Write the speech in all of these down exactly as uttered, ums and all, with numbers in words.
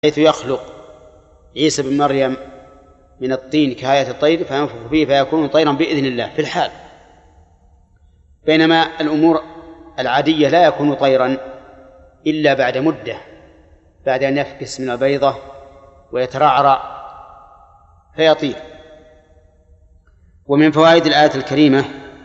حيث يخلق عيسى بن مريم من الطين كهيئة الطير فينفخ فيه فيكون طيرا بإذن الله في الحال، بينما الأمور العادية لا يكون طيرا إلا بعد مدة، بعد أن يفكس من البيضة ويترعرع فيطير. ومن فوائد الآية الكريمة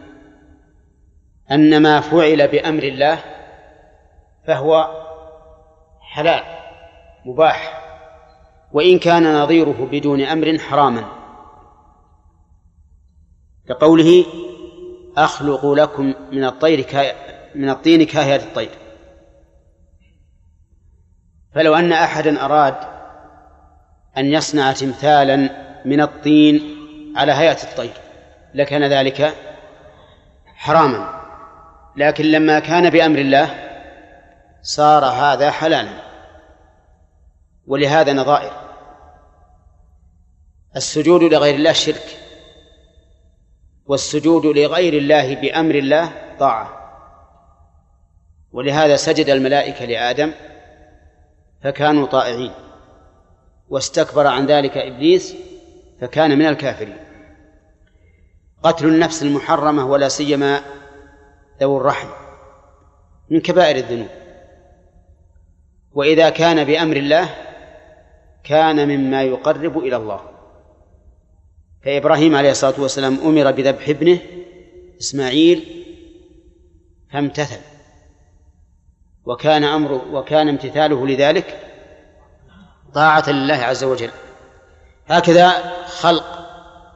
أن ما فعل بأمر الله فهو حلال مباح، وإن كان نظيره بدون أمر حراما، كقوله أخلق لكم من الطير كا... من الطين كهيئة الطير. فلو أن أحدا أراد أن يصنع تمثالا من الطين على هيئة الطير لكان ذلك حراما، لكن لما كان بأمر الله صار هذا حلالا. ولهذا نظائر: السجود لغير الله شرك، والسجود لغير الله بأمر الله طاعة. ولهذا سجد الملائكة لآدم فكانوا طائعين، واستكبر عن ذلك إبليس فكان من الكافرين. قتل النفس المحرمة ولا سيما ذو الرحم من كبائر الذنوب، وإذا كان بأمر الله كان مما يقرب إلى الله. فإبراهيم عليه الصلاة والسلام أمر بذبح ابنه إسماعيل فامتثل، وكان أمره وكان امتثاله لذلك طاعة لله عز وجل. هكذا خلق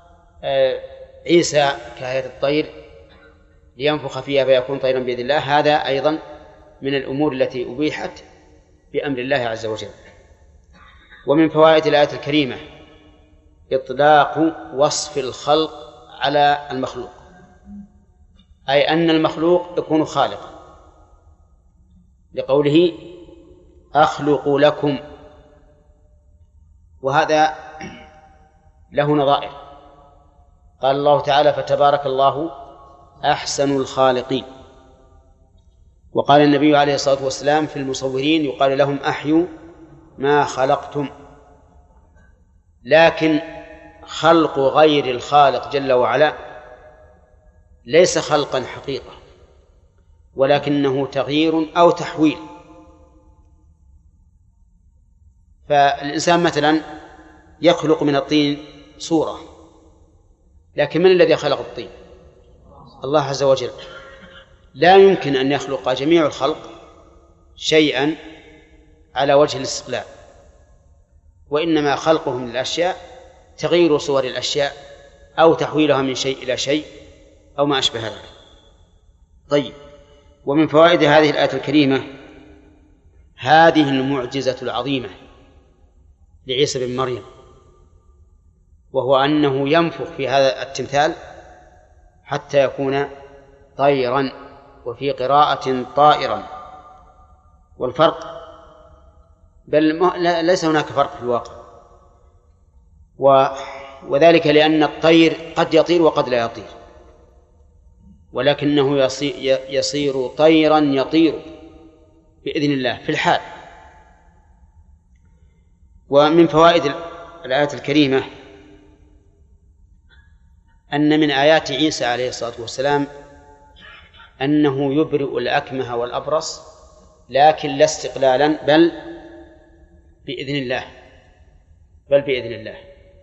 عيسى كهيئة الطير لينفخ فيها فيكون طيرا بإذن الله، هذا أيضا من الأمور التي أبيحت بأمر الله عز وجل. ومن فوائد الآية الكريمة إطلاق وصف الخلق على المخلوق، أي أن المخلوق يكون خالقا، لقوله أخلق لكم، وهذا له نظائر. قال الله تعالى فتبارك الله أحسن الخالقين. وقال النبي عليه الصلاة والسلام في المصورين يقال لهم أحيوا ما خلقتم. لكن خلق غير الخالق جل وعلا ليس خلقا حقيقة، ولكنه تغيير أو تحويل. فالإنسان مثلا يخلق من الطين صورة، لكن من الذي خلق الطين؟ الله عز وجل. لا يمكن أن يخلق جميع الخلق شيئا على وجه الاستقلال، وإنما خلقهم للأشياء تغيير صور الأشياء أو تحويلها من شيء إلى شيء أو ما أشبه ذلك. طيب، ومن فوائد هذه الآية الكريمة هذه المعجزة العظيمة لعيسى بن مريم، وهو أنه ينفخ في هذا التمثال حتى يكون طيرا، وفي قراءة طائرا. والفرق بل ليس هناك فرق في الواقع، وذلك لأن الطير قد يطير وقد لا يطير، ولكنه يصير طيرا يطير بإذن الله في الحال. ومن فوائد الآية الكريمة أن من آيات عيسى عليه الصلاة والسلام أنه يبرئ الأكمه والأبرص، لكن لا استقلالا بل بإذن الله بل بإذن الله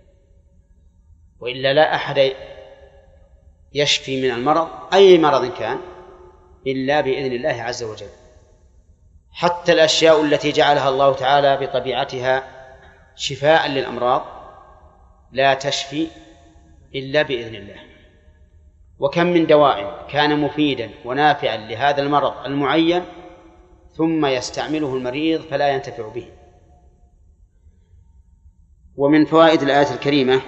وإلا لا أحد يشفي من المرض أي مرض كان إلا بإذن الله عز وجل. حتى الأشياء التي جعلها الله تعالى بطبيعتها شفاء للأمراض لا تشفي إلا بإذن الله. وكم من دواء كان مفيدا ونافعا لهذا المرض المعين ثم يستعمله المريض فلا ينتفع به. ومن فوائد الآية الكريمة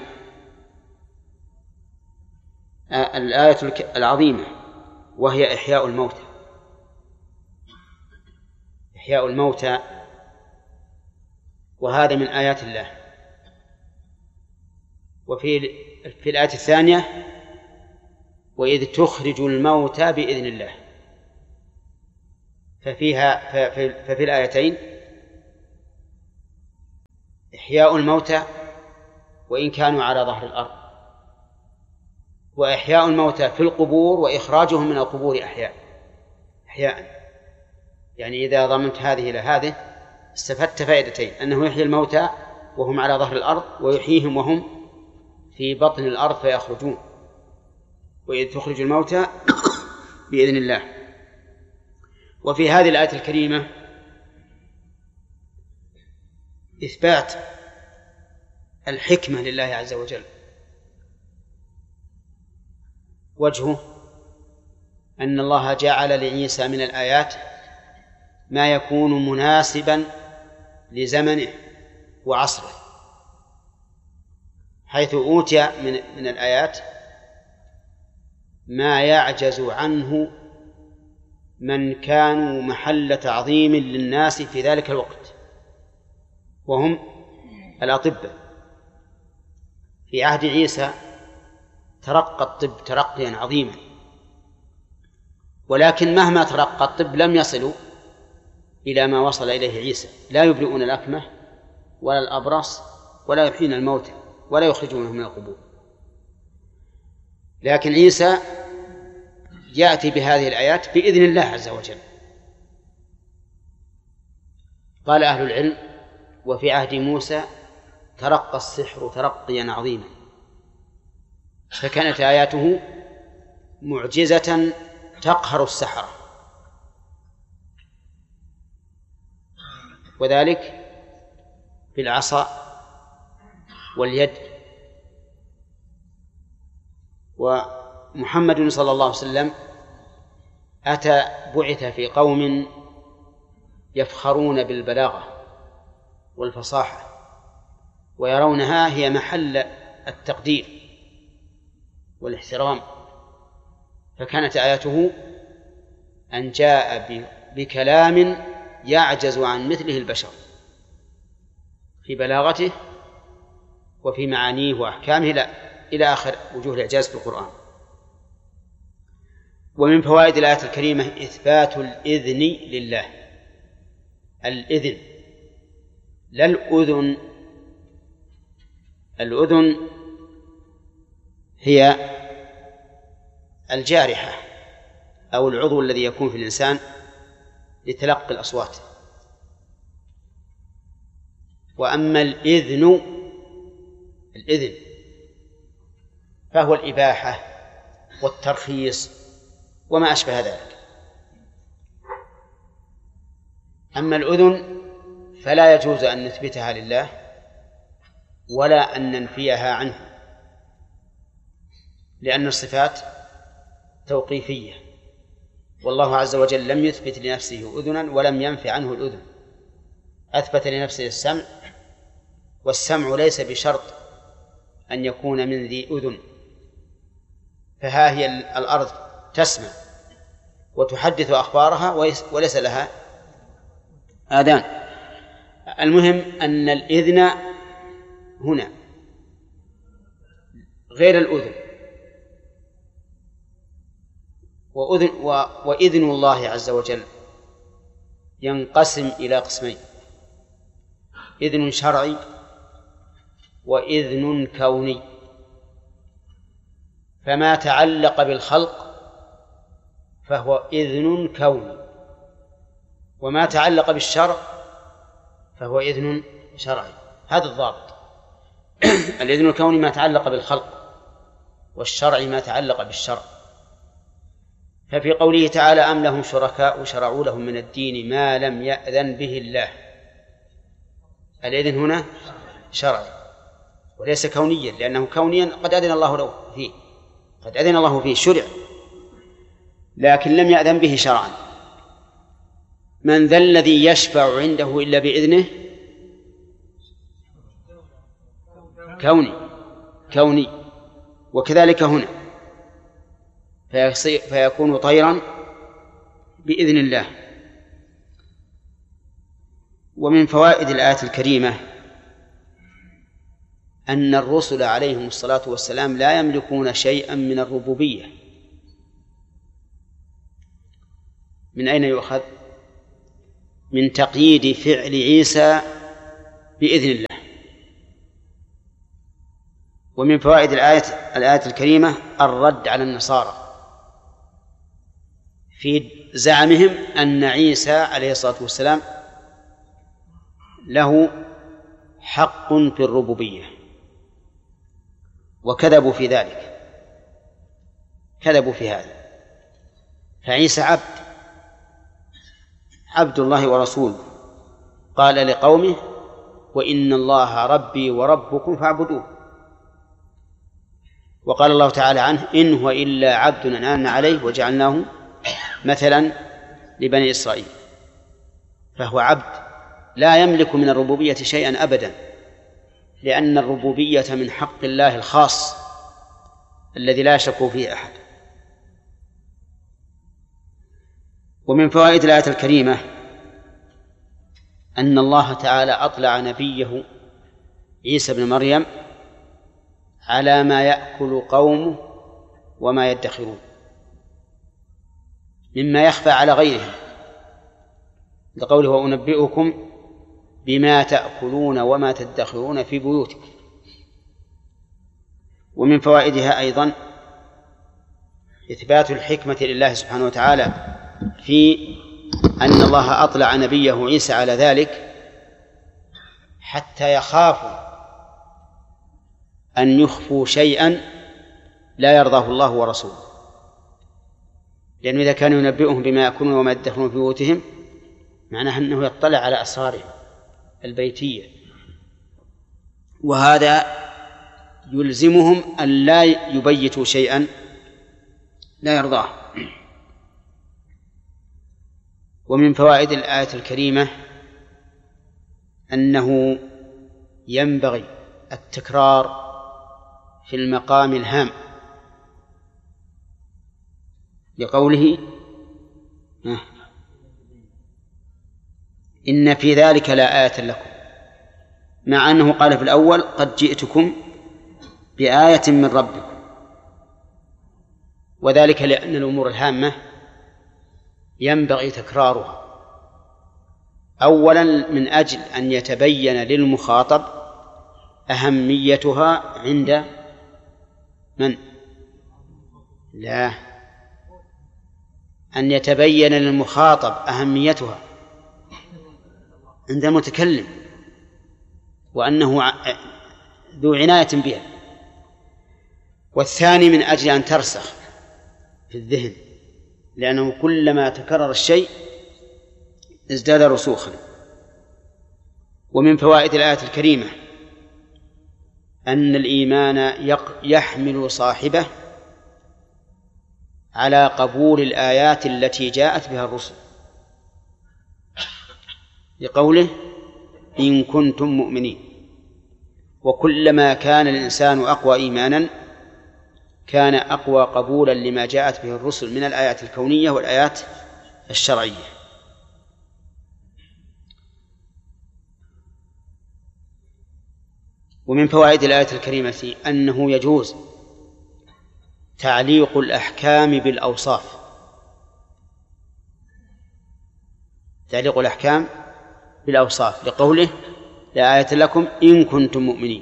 الآية العظيمة وهي إحياء الموتى. إحياء الموتى وهذا من آيات الله. وفي في الآية الثانية وإذ تخرج الموتى بإذن الله، ففيها ففي الآيتين إحياء الموتى وإن كانوا على ظهر الأرض، وإحياء الموتى في القبور وإخراجهم من القبور أحياء إحياء يعني إذا ضمنت هذه إلى هذه استفدت فائدتين: أنه يحيي الموتى وهم على ظهر الأرض، ويحييهم وهم في بطن الأرض فيخرجون، وإذ تخرج الموتى بإذن الله. وفي هذه الآية الكريمة إثبات الحكمة لله عز وجل، وجهه أن الله جعل لعيسى من الآيات ما يكون مناسبا لزمنه وعصره، حيث أوتي من, من الآيات ما يعجز عنه من كانوا محل تعظيم للناس في ذلك الوقت، وهم الأطباء. في عهد عيسى ترقى الطب ترقيا عظيما، ولكن مهما ترقى الطب لم يصلوا إلى ما وصل إليه عيسى، لا يبرئون الأكمه ولا الأبرص ولا يحيون الموتى ولا يخرجونهم من القبور. لكن عيسى يأتي بهذه الآيات بإذن الله عز وجل. قال أهل العلم: وفي عهد موسى ترقى السحر ترقيا عظيما، فكانت آياته معجزة تقهر السحرة، وذلك بالعصا واليد. ومحمد صلى الله عليه وسلم أتى بعث في قوم يفخرون بالبلاغة والفصاحة ويرونها هي محل التقدير والاحترام، فكانت آياته أن جاء بكلام يعجز عن مثله البشر في بلاغته وفي معانيه وأحكامه لا إلى آخر وجوه الإعجاز في القرآن. ومن فوائد الآية الكريمة إثبات الإذن لله، الإذن لا الأذن. الأذن هي الجارحة أو العضو الذي يكون في الإنسان لتلقي الأصوات، وأما الإذن الإذن فهو الإباحة والترخيص وما أشبه ذلك. أما الأذن فلا يجوز أن نثبتها لله ولا أن ننفيها عنه، لأن الصفات توقيفية، والله عز وجل لم يثبت لنفسه أذنا ولم ينفي عنه الأذن، أثبت لنفسه السمع، والسمع ليس بشرط أن يكون من ذي أذن، فها هي الأرض تسمع وتحدث أخبارها وليس لها آذان. المهم أن الإذن هنا غير الأذن. وأذن وإذن الله عز وجل ينقسم إلى قسمين: إذن شرعي وإذن كوني. فما تعلق بالخلق فهو إذن كوني، وما تعلق بالشرع فهو إذن شرعي. هذا الضابط. الإذن الكوني ما تعلق بالخلق، والشرع ما تعلق بالشرع. ففي قوله تعالى: أم لهم شركاء شرعوا لهم من الدين ما لم يأذن به الله، الإذن هنا شرعي وليس كونيا، لأنه كونيا قد أذن الله له فيه، قد أذن الله فيه شرع، لكن لم يأذن به شرعا. من ذا الذي يشفع عنده إلا بإذنه؟ كوني كوني وكذلك هنا، فيكون طيرا بإذن الله. ومن فوائد الآية الكريمة أن الرسل عليهم الصلاة والسلام لا يملكون شيئا من الربوبية. من أين يؤخذ؟ من تقييد فعل عيسى بإذن الله، ومن فوائد الآية الآية الكريمة الرد على النصارى في زعمهم أن عيسى عليه الصلاة والسلام له حق في الربوبية، وكذبوا في ذلك، كذبوا في هذا. فعيسى عبد عبد الله ورسوله، قال لقومه وإن الله ربي وربكم فاعبدوه. وقال الله تعالى عنه إن هو إلا عبد أنعمنا عليه وجعلناه مثلا لبني إسرائيل. فهو عبد لا يملك من الربوبية شيئا أبدا، لأن الربوبية من حق الله الخاص الذي لا يشك فيه أحد. ومن فوائد الآية الكريمة أن الله تعالى أطلع نبيه عيسى بن مريم على ما يأكل قومه وما يدخرون مما يخفى على غيرهم، لقوله وأنبئكم بما تأكلون وما تدخرون في بيوتكم. ومن فوائدها أيضا إثبات الحكمة لله سبحانه وتعالى في أن الله أطلع نبيه عيسى على ذلك حتى يخافوا أن يخفوا شيئا لا يرضاه الله ورسوله، لأنه إذا كان ينبئهم بما يأكلون وما يدخرون في بيوتهم معناه أنه يطلع على أسرارهم البيتية، وهذا يلزمهم أن لا يبيتوا شيئا لا يرضاه. ومن فوائد الآية الكريمة أنه ينبغي التكرار في المقام الهام، لقوله إن في ذلك لا آية لكم، مع أنه قال في الأول قد جئتكم بآية من ربكم، وذلك لأن الأمور الهامة ينبغي تكرارها، أولا من أجل أن يتبين للمخاطب أهميتها عند من؟ لا، أن يتبين للمخاطب أهميتها عند المتكلم، وأنه ذو عناية بها. والثاني من أجل أن ترسخ في الذهن، لأنه كلما تكرر الشيء ازداد رسوخا. ومن فوائد الآية الكريمة أن الإيمان يحمل صاحبه على قبول الآيات التي جاءت بها الرسل، لقوله إن كنتم مؤمنين. وكلما كان الإنسان أقوى إيمانا كان أقوى قبولا لما جاءت به الرسل من الآيات الكونية والآيات الشرعية. ومن فوائد الآية الكريمة أنه يجوز تعليق الأحكام بالأوصاف، تعليق الأحكام بالأوصاف، لقوله لا آية لكم إن كنتم مؤمنين.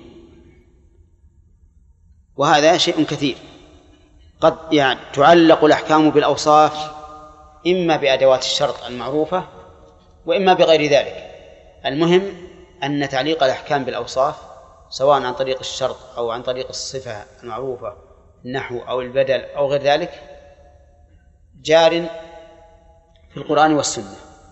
وهذا شيء كثير، قد يعني تعلق الأحكام بالأوصاف إما بأدوات الشرط المعروفة وإما بغير ذلك. المهم أن تعليق الأحكام بالأوصاف سواء عن طريق الشرط أو عن طريق الصفة المعروفة النحو أو البدل أو غير ذلك جار في القرآن والسنة.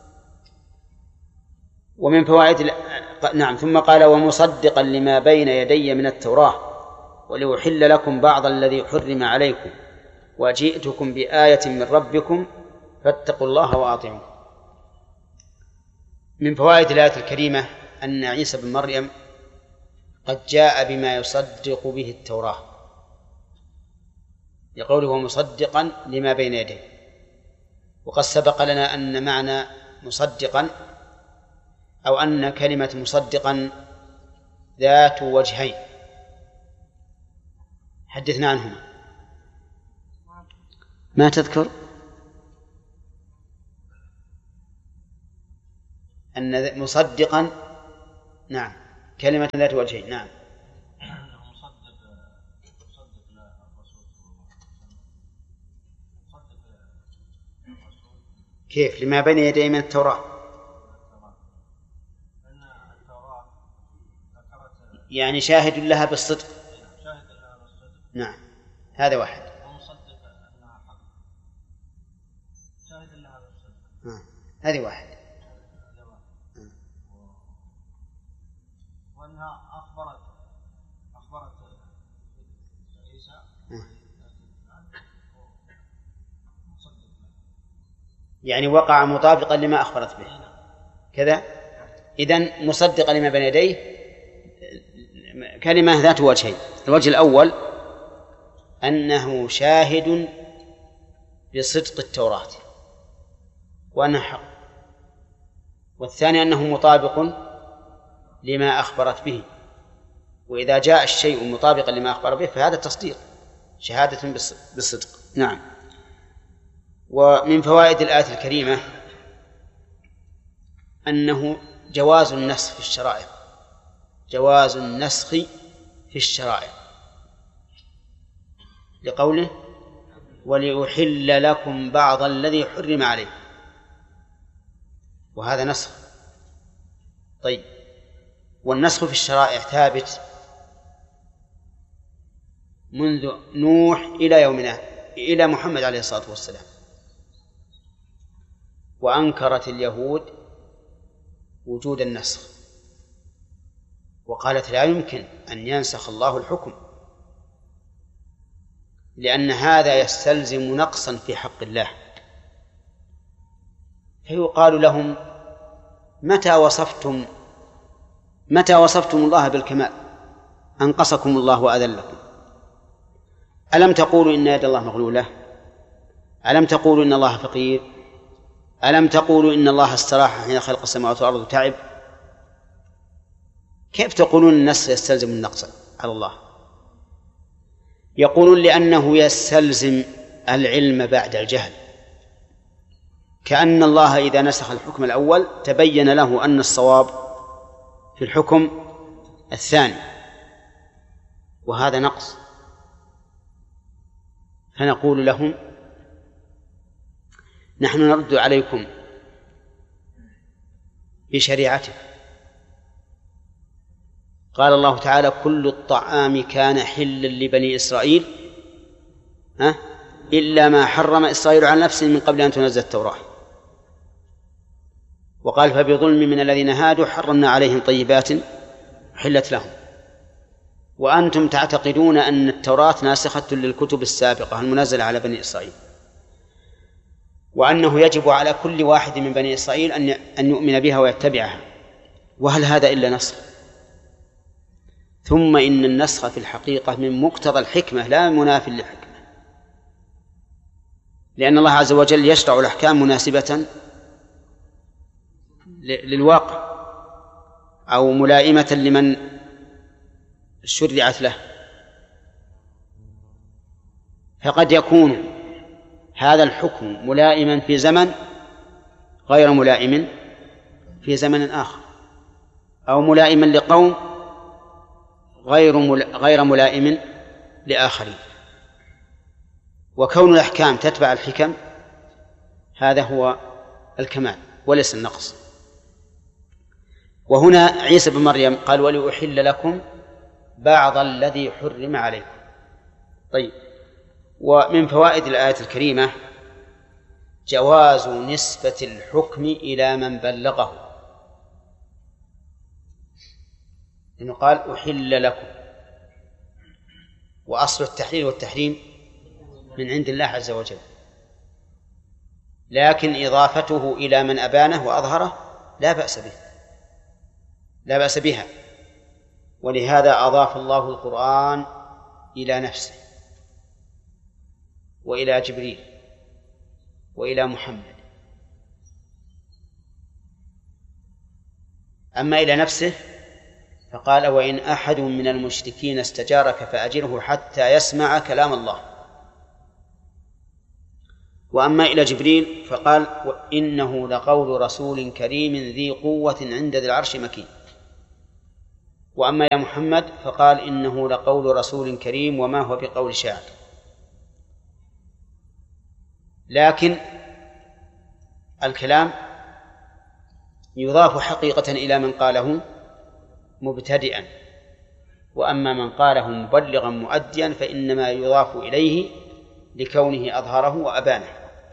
ومن فوائد نعم ثم قال ومصدقا لما بين يدي من التوراة ولأحل لكم بعض الذي حرم عليكم وجئتكم بآية من ربكم فاتقوا الله وأطيعون. من فوائد الآية الكريمة أن عيسى بن مريم قد جاء بما يصدق به التوراة، يقوله مصدقا لما بين يديه. وقد سبق لنا أن معنى مصدقا أو أن كلمة مصدقا ذات وجهين حدثنا عنهما. ما تذكر أن مصدقا نعم كلمة ذات وجهين. نعم مصدق كيف لما بين يديه من التوراة؟ يعني شاهد لها بالصدق. نعم هذا واحد. آه. هذه واحد. وأنها أخبرت أخبرت عيسى يعني وقع مطابقا لما أخبرت به كذا. إذن مصدقا لما بين يديه كلمة ذات وجهين. الوجه الأول أنه شاهد بصدق التوراة وأنها حق، والثاني أنه مطابق لما أخبرت به. وإذا جاء الشيء مطابقا لما أخبر به فهذا تصديق، شهادة بالصدق. نعم. ومن فوائد الآية الكريمة أنه جواز النسخ في الشرائع، جواز النسخ في الشرائع لقوله ولأحل لكم بعض الذي حرم عليه، وهذا نسخ. طيب، والنسخ في الشرائع ثابت منذ نوح إلى يومنا إلى محمد عليه الصلاة والسلام. وأنكرت اليهود وجود النسخ وقالت لا يمكن أن ينسخ الله الحكم، لأن هذا يستلزم نقصا في حق الله. فيقال لهم متى وصفتم متى وصفتم الله بالكمال أنقصكم الله وأذلكم؟ ألم تقولوا إن يد الله مغلولة؟ ألم تقولوا إن الله فقير؟ ألم تقولوا إن الله استراح حين خلق السماوات والأرض وتعب؟ كيف تقولون النسخ يستلزم النقص على الله؟ يقولون لأنه يستلزم العلم بعد الجهل، كأن الله إذا نسخ الحكم الأول تبين له أن الصواب في الحكم الثاني، وهذا نقص. فنقول لهم نحن نرد عليكم بشريعته. قال الله تعالى كل الطعام كان حلا لبني إسرائيل ها إلا ما حرم إسرائيل على نفسه من قبل أن تنزل التوراة. وقال فبظلم من الذين هادوا حرمنا عليهم طيبات حلت لهم. وأنتم تعتقدون أن التوراة ناسخة للكتب السابقة المنزلة على بني إسرائيل، وأنه يجب على كل واحد من بني إسرائيل أن يؤمن بها ويتبعها، وهل هذا إلا نسخ؟ ثم إن النسخ في الحقيقة من مقتضى الحكمة لا منافي للحكمة، لأن الله عز وجل يشرع الأحكام مناسبة للواقع أو ملائمة لمن شرعت له. فقد يكون هذا الحكم ملائما في زمن غير ملائم في زمن آخر، أو ملائما لقوم غير غير ملائم لآخرين. وكون الأحكام تتبع الحكم هذا هو الكمال وليس النقص. وهنا عيسى بن مريم قال ولأحل لكم بعض الذي حرم عليكم. طيب، ومن فوائد الآية الكريمة جواز نسبة الحكم إلى من بلغه، لأنه قال أحل لكم، وأصل التحليل والتحريم من عند الله عز وجل، لكن إضافته إلى من أبانه وأظهره لا بأس به لا بأس بها. ولهذا أضاف الله القرآن إلى نفسه وإلى جبريل وإلى محمد. أما إلى نفسه فقال وإن أحد من المشركين استجارك فأجره حتى يسمع كلام الله. وأما إلى جبريل فقال وإنه لقول رسول كريم ذي قوة عند ذي العرش مكين. وأما يا محمد فقال إنه لقول رسول كريم وما هو بقول شاعر. لكن الكلام يضاف حقيقة إلى من قاله مبتدئا، وأما من قاله مبلغا مؤديا فإنما يضاف إليه لكونه أظهره وأبانه.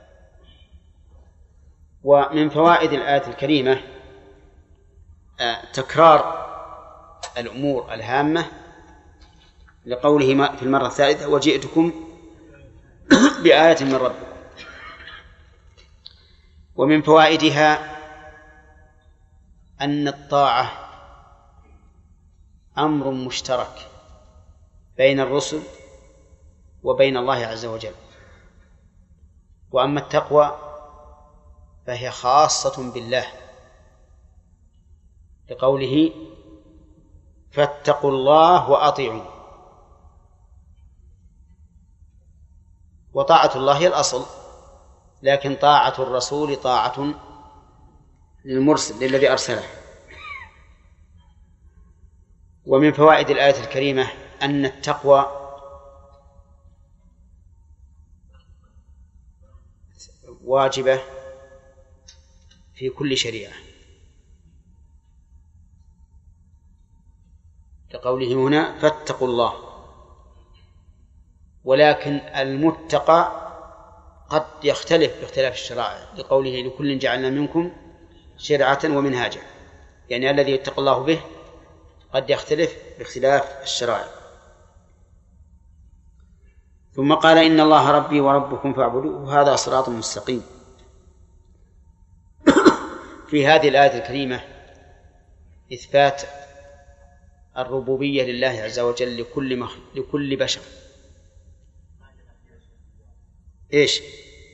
ومن فوائد الآية الكريمة تكرار الأمور الهامة لقوله في المرة الثالثة وجئتكم بآية من ربكم. ومن فوائدها أن الطاعة أمر مشترك بين الرسل وبين الله عز وجل، وأما التقوى فهي خاصة بالله لقوله فاتقوا الله وأطيعون. وطاعة الله هي الأصل، لكن طاعة الرسول طاعة للمرسل للذي أرسله. ومن فوائد الآية الكريمة أن التقوى واجبة في كل شريعة، كقوله هنا فاتقوا الله. ولكن المتقى قد يختلف باختلاف الشرائع، لقوله لكل جعلنا منكم شرعة ومنهاجا، يعني الذي يتقى الله به قد يختلف باختلاف الشرائع. ثم قال إن الله ربي وربكم فاعبدوه هذا صراط مستقيم. في هذه الآية الكريمة إثبات الربوبية لله عز وجل لكل مخ... لكل بشر. إيش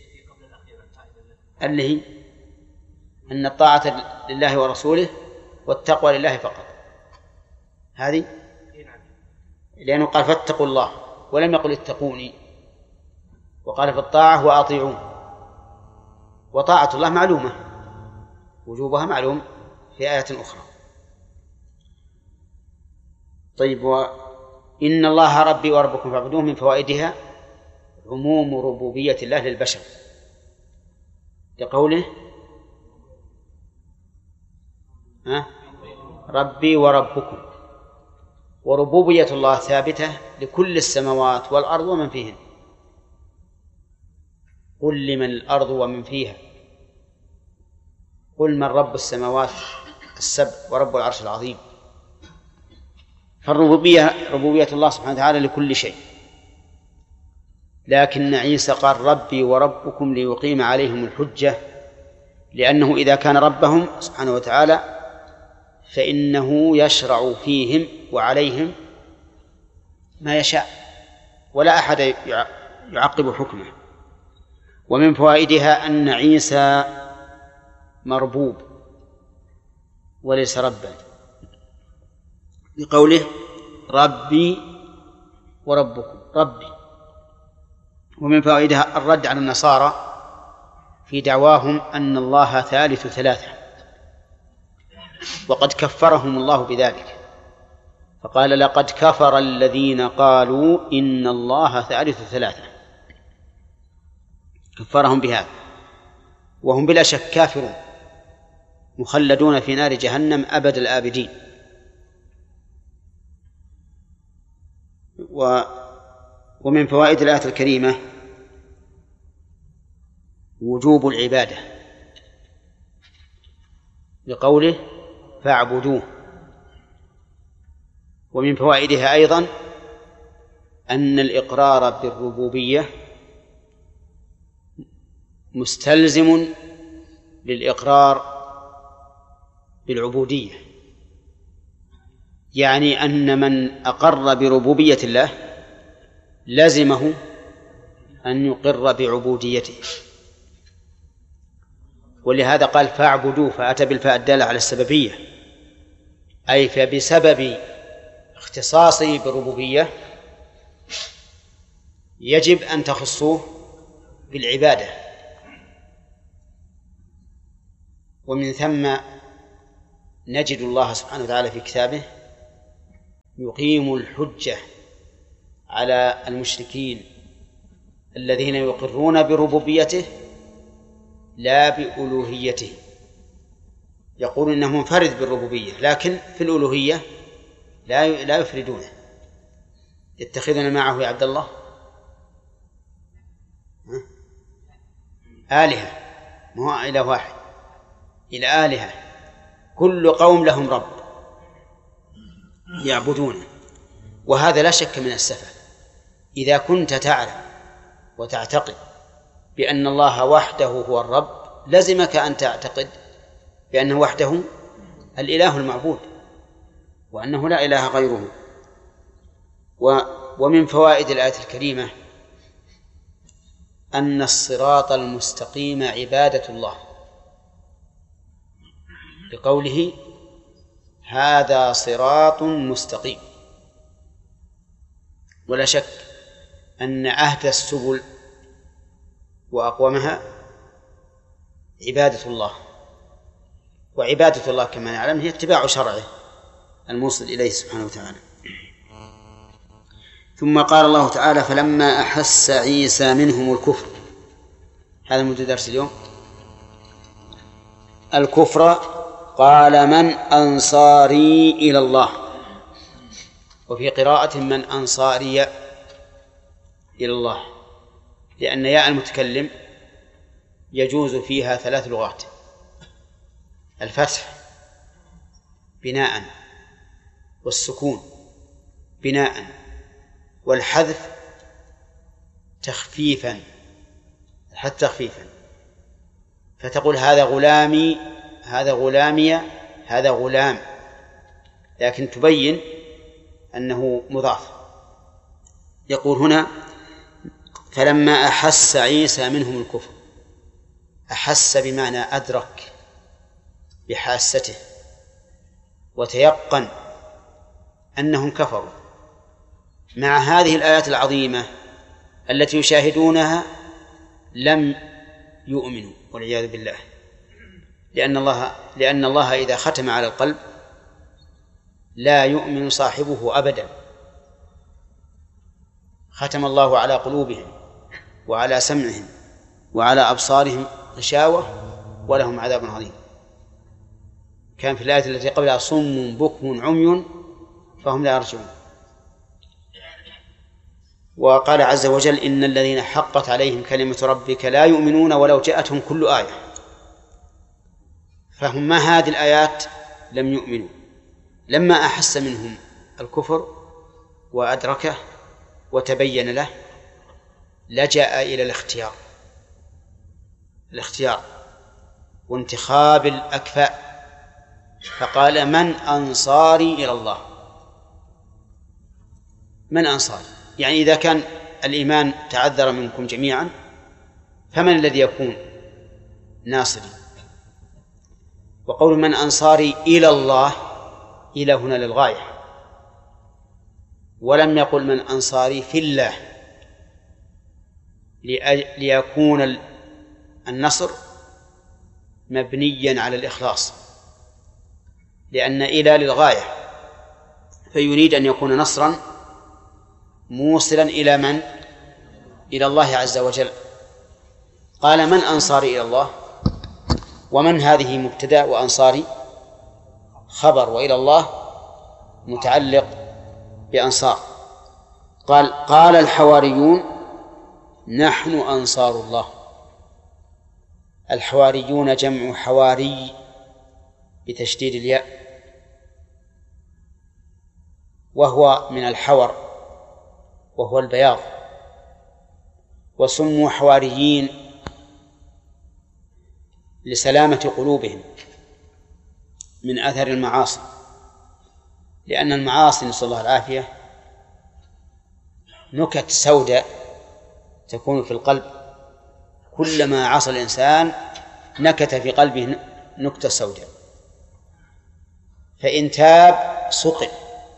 اللي هي أن الطاعة لله ورسوله والتقوى لله فقط، هذه لأنه قال فاتقوا الله ولم يقل اتقوني، وقال في الطاعة وأطيعون. وطاعة الله معلومة وجوبها معلوم في آية أخرى. طيب، وإن الله ربي وربكم فاعبدوه من فوائدها عموم ربوبية الله للبشر لقوله ها ربي وربكم. وربوبية الله ثابتة لكل السماوات والأرض ومن فيهن. قل لمن الأرض ومن فيها قل من رب السماوات السبع ورب العرش العظيم. فالربوبية ربوبية الله سبحانه وتعالى لكل شيء، لكن عيسى قال ربي وربكم ليقيم عليهم الحجة، لأنه إذا كان ربهم سبحانه وتعالى فإنه يشرع فيهم وعليهم ما يشاء ولا أحد يعقب حكمه. ومن فوائدها أن عيسى مربوب وليس ربا لقوله ربي وربكم ربي. ومن فوائدها الرد على النصارى في دعواهم أن الله ثالث ثلاثة، وقد كفرهم الله بذلك فقال لقد كفر الذين قالوا إن الله ثالث ثلاثة، كفرهم بهذا، وهم بلا شك كافرون مخلدون في نار جهنم أبد الآبدين. و ومن فوائد الآية الكريمة وجوب العبادة لقوله فاعبدوه. ومن فوائدها أيضا أن الإقرار بالربوبية مستلزم للإقرار بالعبودية، يعني أن من أقر بربوبية الله لزمه أن يقر بعبوديته. ولهذا قال فاعبدوه، فأتى بالفاء الدالة على السببية، أي فبسبب اختصاصه بالربوبية يجب أن تخصوه بالعبادة. ومن ثم نجد الله سبحانه وتعالى في كتابه يقيم الحجة على المشركين الذين يقرون بربوبيته لا بألوهيته، يقول إنه منفرد بالربوبية لكن في الألوهية لا لا يفردونه. يتخذون معه يا عبد الله آلهة، ما هو إله واحد، إلى آلهة، كل قوم لهم رب يعبدونه. وهذا لا شك من السفه. إذا كنت تعلم وتعتقد بأن الله وحده هو الرب لزمك أن تعتقد بأنه وحده الإله المعبود وأنه لا إله غيره. ومن فوائد الآية الكريمة أن الصراط المستقيم عبادة الله، بقوله هذا صراط مستقيم. ولا شك أن أهدى السبل وأقومها عبادة الله، وعبادة الله كما نعلم هي اتباع شرعه الموصل إليه سبحانه وتعالى. ثم قال الله تعالى فلما أحس عيسى منهم الكفر، هذا مدة درس اليوم، الكفر قال من أنصاري إلى الله، وفي قراءة من أنصاري إلى الله، لأن ياء المتكلم يجوز فيها ثلاث لغات: الفتح بناء، والسكون بناء، والحذف تخفيفا، حتى تخفيفا، فتقول هذا غلامي، هذا غلامي، هذا غلام، لكن تبين أنه مضاف. يقول هنا فلما أحس عيسى منهم الكفر، أحس بمعنى أدرك بحاسته وتيقن أنهم كفروا مع هذه الآيات العظيمة التي يشاهدونها لم يؤمنوا والعياذ بالله، لأن الله لأن الله إذا ختم على القلب لا يؤمن صاحبه أبدا. ختم الله على قلوبهم وعلى سمعهم وعلى أبصارهم غشاوة ولهم عذاب عظيم. كان في الآية التي قبلها صم بكم عمي فهم لا يرجعون. وقال عز وجل إن الذين حقت عليهم كلمة ربك لا يؤمنون ولو جاءتهم كل آية، فهم ما هذه الآيات لم يؤمنوا. لما أحس منهم الكفر وأدركه وتبين له لجأ إلى الاختيار الاختيار وانتخاب الأكفاء، فقال من أنصاري إلى الله. من أنصاري يعني إذا كان الإيمان تعذر منكم جميعا فمن الذي يكون ناصري؟ وقول من أنصاري إلى الله، إلى هنا للغاية، ولم يقل من أنصاري في الله، ليكون النصر مبنيا على الإخلاص، لأن إلى للغاية، فيريد أن يكون نصرا موصلا إلى من؟ إلى الله عز وجل. قال من أنصاري إلى الله، ومن هذه مبتدأ وأنصاري خبر، وإلى الله متعلق بأنصار. قال قال الحواريون نحن أنصار الله. الحواريون جمع حواري بتشديد الياء، وهو من الحور وهو البياض، وسموا حواريين لسلامة قلوبهم من أثر المعاصي، لأن المعاصي نسأل الله العافية نكت سوداء تكون في القلب، كلما عصى الإنسان نكت في قلبه نكتة سوداء، فإن تاب سقط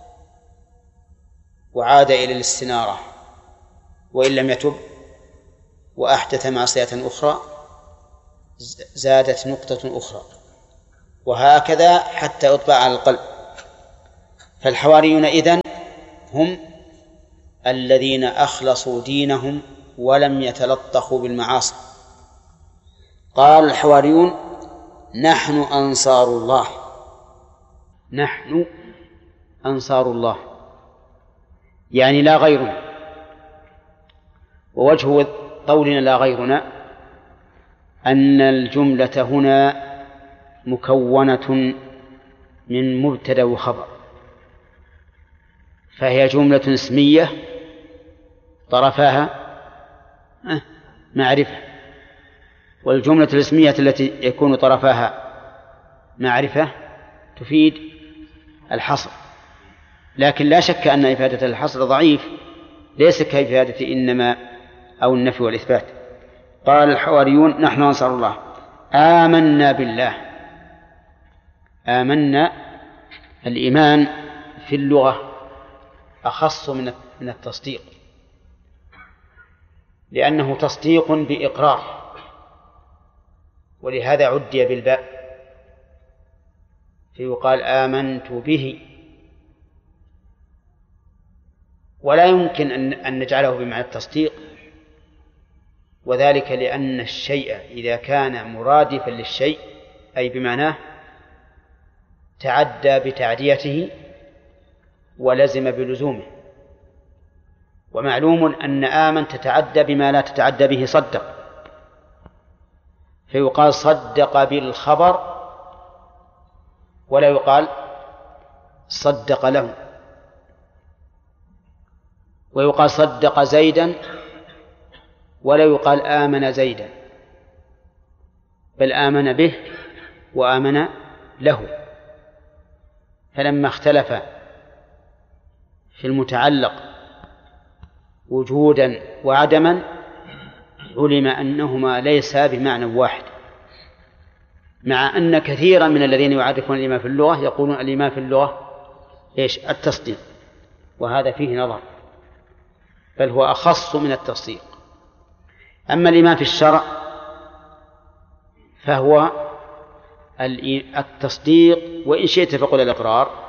وعاد إلى الاستنارة، وإن لم يتب وأحدث معصية أخرى زادت نقطة أخرى، وهكذا حتى يطبع على القلب. فالحواريون إذن هم الذين أخلصوا دينهم ولم يتلطخوا بالمعاصي. قال الحواريون نحن أنصار الله، نحن أنصار الله يعني لا غيرنا. ووجه قولنا لا غيرنا أن الجملة هنا مكونة من مبتدأ وخبر، فهي جملة اسمية طرفاها معرفة، والجملة الاسمية التي يكون طرفاها معرفة تفيد الحصر، لكن لا شك أن إفادة الحصر ضعيف، ليس كإفادة إنما أو النفي والإثبات. قال الحواريون نحن أنصار الله آمنا بالله. آمنا، الإيمان في اللغة أخص من التصديق، لأنه تصديق بإقرار، ولهذا عدي بالباء فيقال آمنت به. ولا يمكن أن نجعله بمعنى التصديق، وذلك لأن الشيء إذا كان مرادفا للشيء أي بمعناه تعدى بتعديته ولزم بلزومه، ومعلوم أن آمن تتعدى بما لا تتعدى به صدق، فيقال صدق بالخبر ولا يقال صدق له، ويقال صدق زيدا ولا يقال آمن زيدا، بل آمن به وآمن له. فلما اختلف في المتعلق وجودا وعدما علم أنهما ليسا بمعنى واحد، مع أن كثيرا من الذين يعرفون الإيمان في اللغة يقولون الإيمان في اللغة إيش؟ التصديق، وهذا فيه نظر، بل هو أخص من التصديق. أما الإيمان في الشرع فهو التصديق، وإن شئت فقل الإقرار،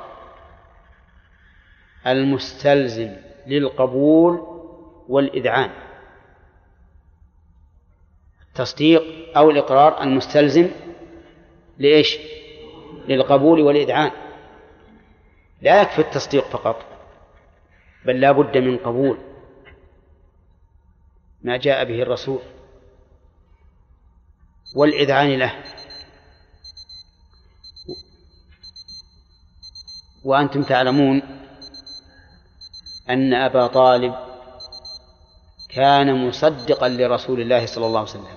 المستلزم للقبول والإذعان. التصديق أو الإقرار المستلزم لإيش؟ للقبول والإذعان. لا يكفي التصديق فقط، بل لا بد من قبول ما جاء به الرسول والإذعان له. وأنتم تعلمون أن أبا طالب كان مصدقا لرسول الله صلى الله عليه وسلم،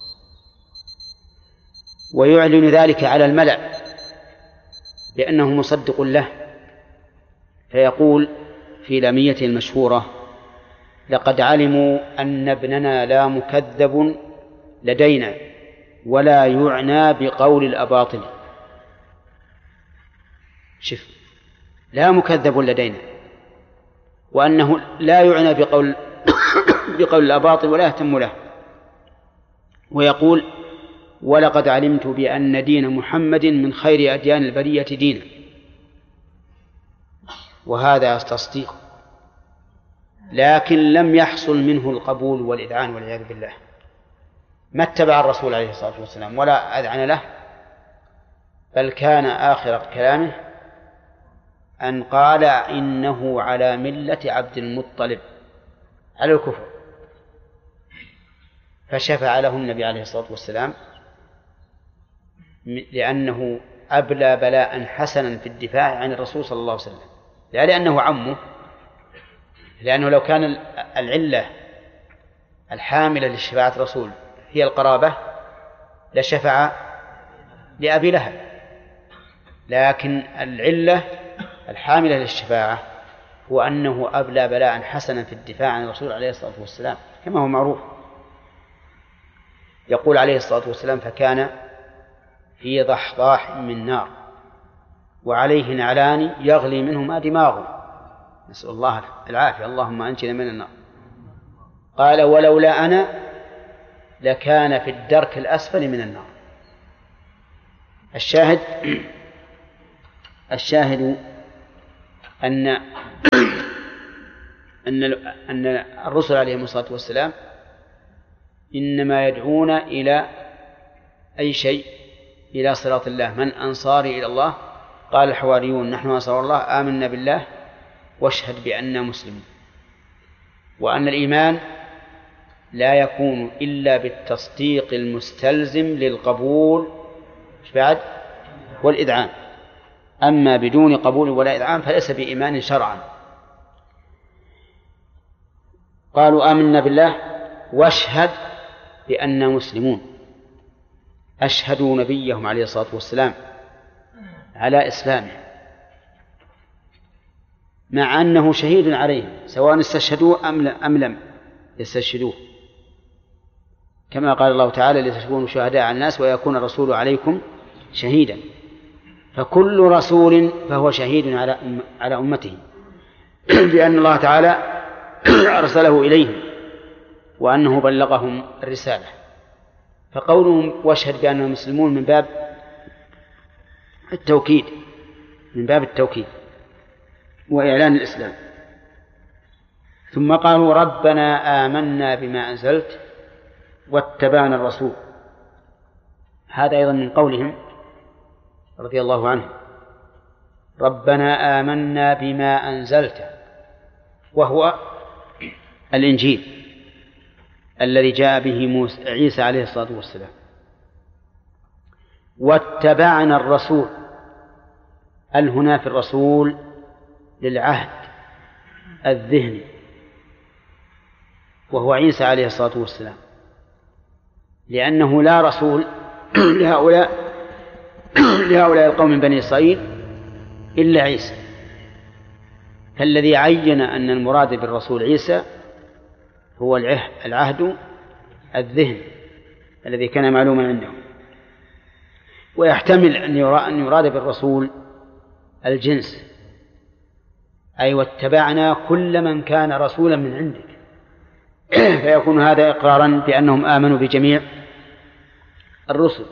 ويعلن ذلك على الملأ بأنه مصدق له، فيقول في لاميته المشهورة: لقد علموا أن ابننا لا مكذب لدينا ولا يعنى بقول الأباطل. شف، لا مكذب لدينا، وأنه لا يعنى بقول بقول الأباطل ولا يهتم له. ويقول: ولقد علمت بأن دين محمد من خير أديان البرية دينا. وهذا تصديق، لكن لم يحصل منه القبول والإذعان والعياذ بالله، ما اتبع الرسول عليه الصلاة والسلام ولا أذعن له، بل كان آخر كلامه أن قال إنه على ملة عبد المطلب، على الكفر، فشفع له النبي عليه الصلاة والسلام، لأنه أبلى بلاء حسنا في الدفاع عن الرسول صلى الله عليه وسلم، لا لأنه عمه، لأنه لو كان العلة الحاملة لشفاعة الرسول هي القرابة لشفع لأبي لهب، لكن العلة الحاملة للشفاعة هو أنه أبلى بلاء حسنا في الدفاع عن الرسول عليه الصلاة والسلام، كما هو معروف. يقول عليه الصلاة والسلام: فكان في ضحضاح من نار وعليه نعلان يغلي منهما دماغه، نسأل الله العافية، اللهم أنجنا من النار. قال: ولولا أنا لكان في الدرك الأسفل من النار. الشاهد الشاهد أن أن أن الرسل عليهم الصلاة والسلام إنما يدعون إلى أي شيء إلى صراط الله، من أنصاري إلى الله؟ قال الحواريون نحن أنصار الله آمنا بالله واشهد بأننا مسلمون. وأن الإيمان لا يكون إلا بالتصديق المستلزم للقبول بعد والإذعان، أما بدون قبول ولا إذعان فليس بإيمان شرعا. قالوا آمنا بالله واشهد بأننا مسلمون، أشهدوا نبيهم عليه الصلاة والسلام على إسلامه مع أنه شهيد عليهم سواء استشهدوه أم لم يستشهدوه، كما قال الله تعالى لتكونوا شهداء على الناس ويكون الرسول عليكم شهيدا. فكل رسول فهو شهيد على على أمته لأن الله تعالى أرسله إليهم وأنه بلغهم الرسالة. فقولهم واشهد بأنهم مسلمون من باب التوكيد من باب التوكيد وإعلان الإسلام. ثم قالوا ربنا آمنا بما أنزلت واتبعنا الرسول، هذا أيضا من قولهم رضي الله عنه ربنا آمنا بما أنزلت، وهو الإنجيل الذي جاء به عيسى عليه الصلاة والسلام. واتبعنا الرسول، هنا في الرسول للعهد الذهني وهو عيسى عليه الصلاة والسلام، لأنه لا رسول لهؤلاء لهؤلاء القوم من بني إسرائيل إلا عيسى، فالذي عين أن المراد بالرسول عيسى هو العهد الذهني الذي كان معلوما عندهم. ويحتمل أن يراد بالرسول الجنس، أي واتبعنا كل من كان رسولا من عندك، فيكون هذا إقرارا بأنهم آمنوا بجميع الرسل،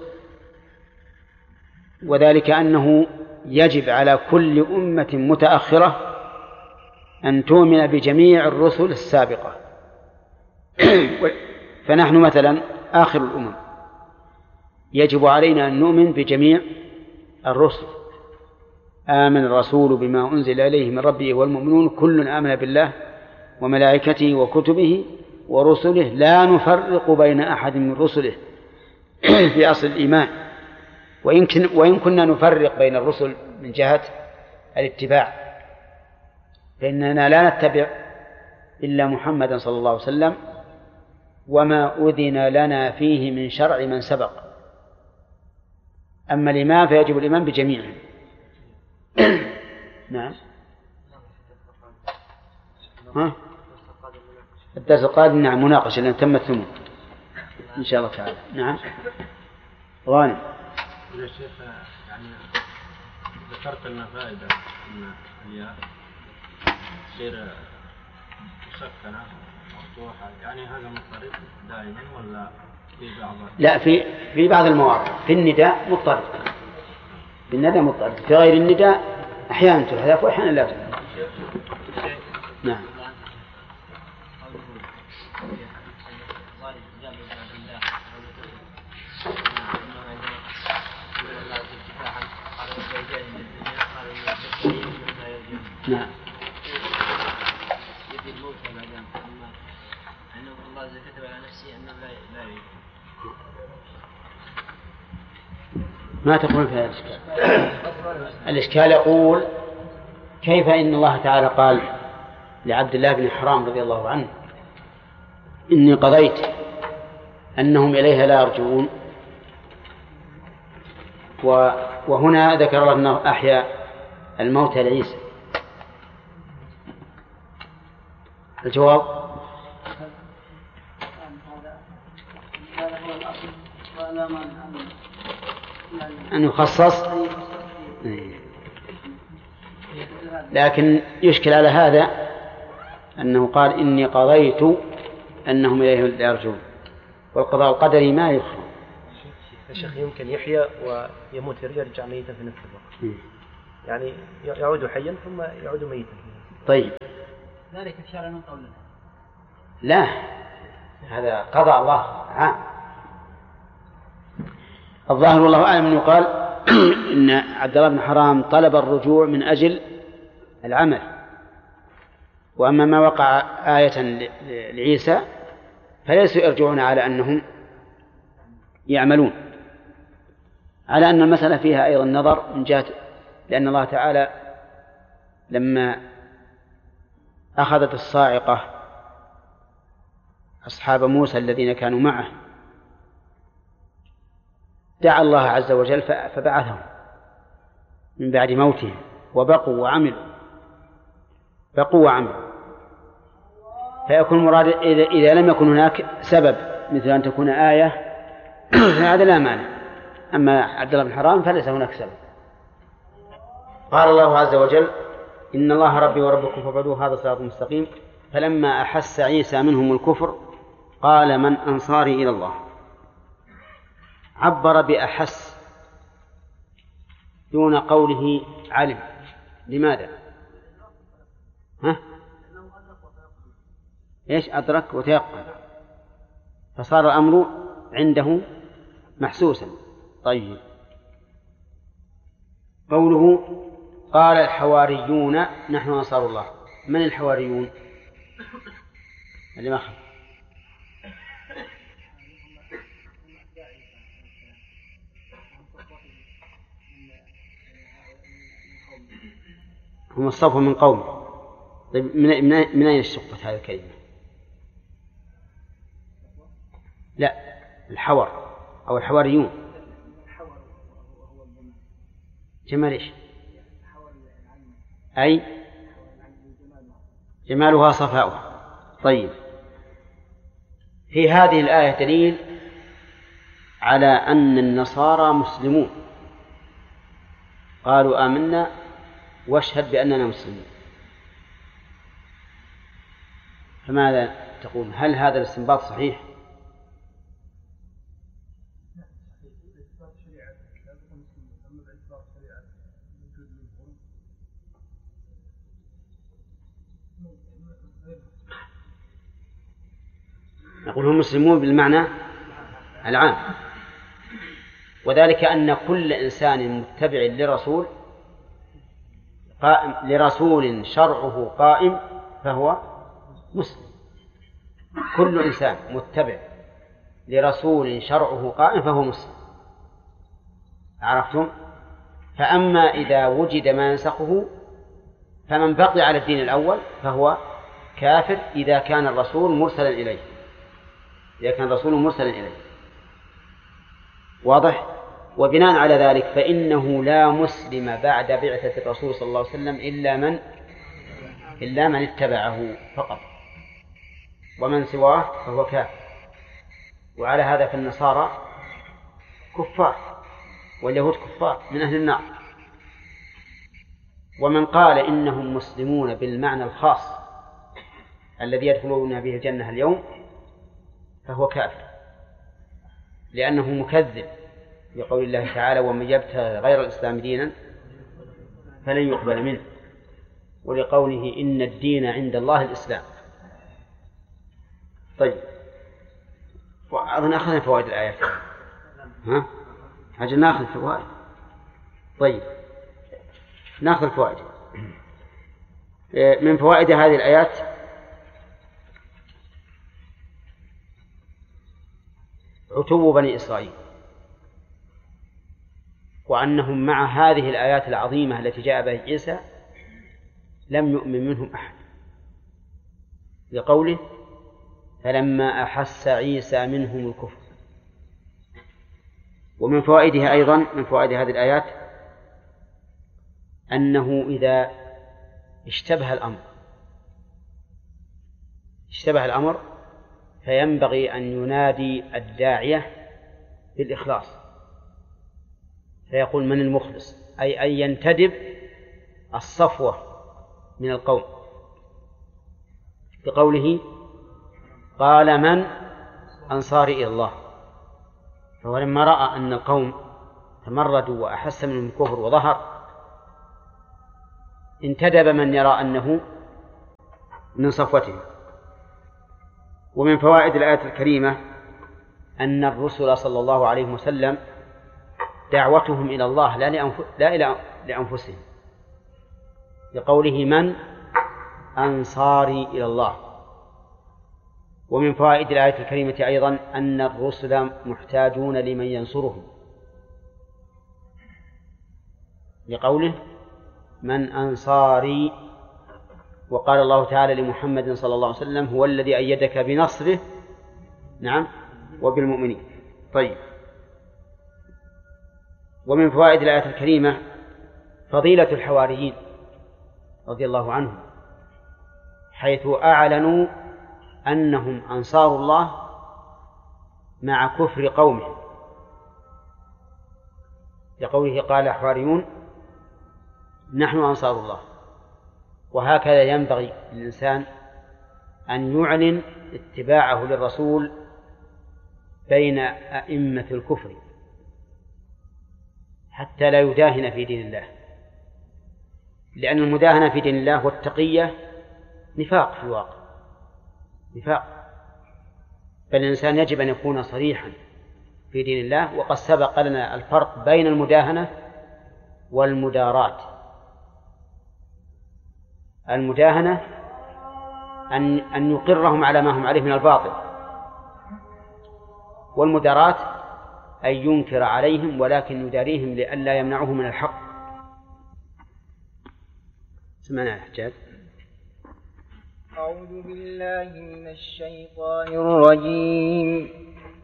وذلك أنه يجب على كل أمة متأخرة أن تؤمن بجميع الرسل السابقة. فنحن مثلا آخر الأمم يجب علينا أن نؤمن بجميع الرسل. آمن الرسول بما أنزل إليه من ربه والمؤمنون كل آمن بالله وملائكته وكتبه ورسله لا نفرق بين أحد من رسله في أصل الإيمان، ويمكن وإن كنا نفرق بين الرسل من جهة الاتباع، فإننا لا نتبع إلا محمدا صلى الله عليه وسلم وما أذن لنا فيه من شرع من سبق. أما الإيمان فيجب الإيمان بجميعهم. نعم. ها؟ الدرس القادم نعم مناقشة لأن تم الثمن إن شاء الله تعالى. نعم غانم. يا شيخ يعني ذكرت لنا فائدة أن الياء تصير مسكنة مفتوحة، يعني هذا مضطرب دائما ولا في بعض؟ لا، في في بعض المواضع في النداء مضطرب، في النداء مضطرب، في غير النداء أحيانا تحذف وأحيانا لا تحذف. نعم. نعم. يبي الموت بعد أنه الله إذا كتب على نفسه أنه لا لا يريد. ما تقول في هذا الإشكال. الإشكال يقول كيف إن الله تعالى قال لعبد الله بن حرام رضي الله عنه إني قضيت أنهم إليها لا يرجعون، وهنا ذكر الله أنه أحيا الموتى لعيسى. الجواب أن يخصص، لكن يشكل على هذا أنه قال إني قضيت أنهم إليه لا يرجعون، والقضاء القدري ما يخفى. الشيخ يمكن يحيى ويموت يرجع ميتا في نفس الوقت، يعني يعود حيا ثم يعود ميتا. طيب ذلك الشرع من قولنا لا، هذا قضاء الله عام. الظاهر والله أعلم أنه قال إن عبد الله بن حرام طلب الرجوع من أجل العمل، وأما ما وقع آية لعيسى فليسوا يرجعون على أنهم يعملون، على أن المسألة فيها أيضا نظر من جهة، لأن الله تعالى لما أخذت الصاعقة أصحاب موسى الذين كانوا معه دعا الله عز وجل فبعثهم من بعد موتهم وبقوا وعملوا بقوا وعملوا، فيكون مراد إذا لم يكن هناك سبب مثل أن تكون آية فهذا لا مانع. أما عبد الله بن حرام فليس هناك سبب. قال الله عز وجل إن الله ربي وربكم فاعبدوه هذا صراط مستقيم. فلما أحس عيسى منهم الكفر قال من أنصاري إلى الله. عبر بأحس دون قوله علم. لماذا؟ ها؟ إيش؟ أدرك وتيقن، فصار الأمر عنده محسوسا. طيب، قوله قال الحواريون نحن أنصار الله. من الحواريون؟ اللي ما خلق. هم الصفوا من قوم. طيب، من من أين اشتقت هذه الكلمة؟ لا، الحور أو الحواريون. جمال إيش؟ أي جمالها صفاؤها. طيب، في هذه الآية دليل على أن النصارى مسلمون. قالوا آمنا واشهد بأننا مسلمون. فماذا تقول؟ هل هذا الاستنباط صحيح؟ نقول هم مسلمون بالمعنى العام، وذلك أن كل إنسان متبع لرسول قائم لرسول شرعه قائم فهو مسلم. كل إنسان متبع لرسول شرعه قائم فهو مسلم. عرفتم؟ فأما إذا وجد ما ينسخه فمن بقي على الدين الأول فهو كافر إذا كان الرسول مرسلا إليه إذا كان الرسول مرسلا إليه. واضح؟ وبناء على ذلك فإنه لا مسلم بعد بعثة الرسول صلى الله عليه وسلم إلا من إلا من اتبعه فقط، ومن سواه فهو كافر. وعلى هذا فالنصارى كفار واليهود كفار من أهل النار. ومن قال إنهم مسلمون بالمعنى الخاص الذي يدخلون به الجنة اليوم فهو كافر، لأنه مكذب بقول الله تعالى ومن يبتغي غير الإسلام دينا فلن يقبل منه، ولقوله إن الدين عند الله الإسلام. طيب، أظن أخذنا فوائد الآيات. ها؟ حاجة نأخذ فوائد. طيب، نأخذ الفوائد. من فوائد هذه الآيات عتو بني إسرائيل، وأنهم مع هذه الآيات العظيمة التي جاء بها عيسى لم يؤمن منهم أحد، لقوله فلما أحس عيسى منهم الكفر. ومن فوائدها أيضا من فوائد هذه الآيات أنه إذا اشتبه الأمر اشتبه الأمر فينبغي أن ينادي الداعية بالإخلاص، فيقول من المخلص، أي أن ينتدب الصفوة من القوم، بقوله قال من أنصاري إلى الله. فهو لما رأى أن القوم تمردوا وأحس منهم الكفر وظهر انتدب من يرى أنه من صفوته. ومن فوائد الآية الكريمة أن الرسل صلى الله عليه وسلم دعوتهم إلى الله لا, لأنف... لا إلى لأنفسهم، لقوله من أنصاري إلى الله. ومن فوائد الآية الكريمة أيضا أن الرسل محتاجون لمن ينصرهم، لقوله من أنصاري. وقال الله تعالى لمحمد صلى الله عليه وسلم هو الذي أيدك بنصره نعم وبالمؤمنين. طيب. ومن فوائد الآية الكريمة فضيلة الحواريين رضي الله عنهم، حيث أعلنوا أنهم أنصار الله مع كفر قومهم، لقوله قال الحواريون نحن أنصار الله. وهكذا ينبغي للإنسان أن يعلن اتباعه للرسول بين أئمة الكفر حتى لا يداهن في دين الله، لأن المداهنة في دين الله والتقية نفاق في الواقع، نفاق. فالإنسان يجب أن يكون صريحا في دين الله. وقد سبق لنا الفرق بين المداهنة والمداراة. المداهنة أن أن يقرهم على ما هم عليه من الباطل، والمداراة أن ينكر عليهم ولكن يداريهم لئلا يمنعهم من الحق. سمعنا الحجاج. أعوذ بالله من الشيطان الرجيم.